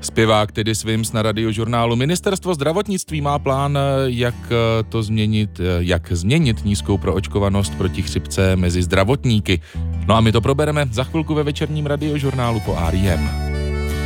Zpěvák Teddy Swims na Radiožurnálu. Ministerstvo zdravotnictví má plán, jak změnit nízkou proočkovanost proti chřipce mezi zdravotníky. No a my to probereme za chvilku ve večerním Radiožurnálu po R.E.M.